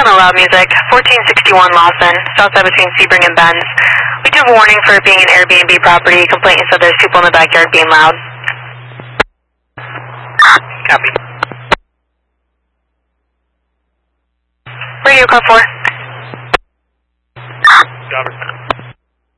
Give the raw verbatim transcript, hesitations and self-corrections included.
on the loud music, fourteen sixty-one Lawson, southside between Sebring and Benz. We do have a warning for it being an Airbnb property. Complaint said there's people in the backyard being loud. Copy. Radio car four. Robert.